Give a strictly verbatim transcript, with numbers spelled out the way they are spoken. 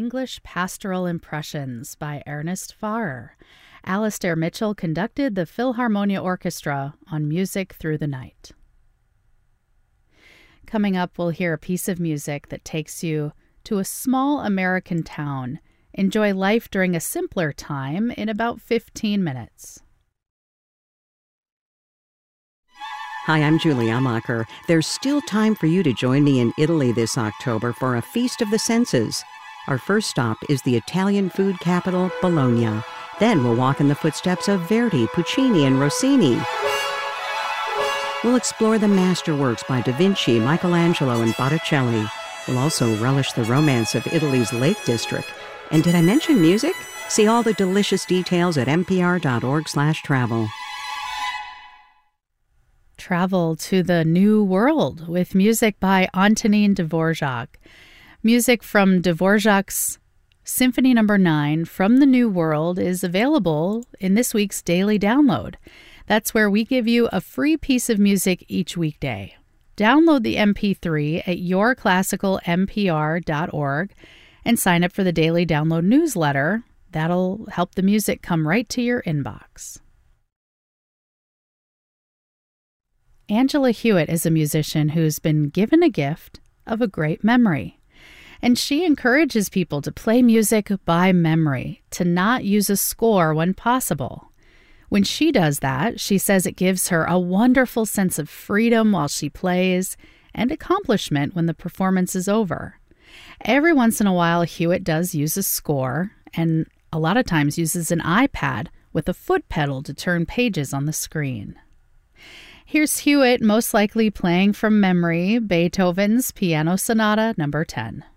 English Pastoral Impressions by Ernest Farrer. Alastair Mitchell conducted the Philharmonia Orchestra on Music Through the Night. Coming up, we'll hear a piece of music that takes you to a small American town. Enjoy life during a simpler time in about fifteen minutes. Hi, I'm Julie Amacher. There's still time for you to join me in Italy this October for a Feast of the Senses. Our first stop is the Italian food capital, Bologna. Then we'll walk in the footsteps of Verdi, Puccini, and Rossini. We'll explore the masterworks by Da Vinci, Michelangelo, and Botticelli. We'll also relish the romance of Italy's Lake District. And did I mention music? See all the delicious details at npr.org slash travel. Travel to the New World with music by Antonin Dvorak. Music from Dvorak's Symphony Number nine from the New World is available in this week's Daily Download. That's where we give you a free piece of music each weekday. Download the M P three at your classical n p r dot org and sign up for the Daily Download newsletter. That'll help the music come right to your inbox. Angela Hewitt is a musician who's been given a gift of a great memory. And she encourages people to play music by memory, to not use a score when possible. When she does that, she says it gives her a wonderful sense of freedom while she plays and accomplishment when the performance is over. Every once in a while, Hewitt does use a score and a lot of times uses an iPad with a foot pedal to turn pages on the screen. Here's Hewitt most likely playing from memory Beethoven's Piano Sonata number ten.